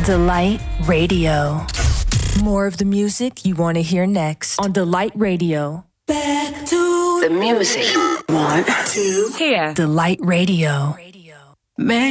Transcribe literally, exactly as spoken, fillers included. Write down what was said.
Delight Radio. More of the music you want to hear next on Delight Radio. Back to the music. One, two, here. Delight Radio. Make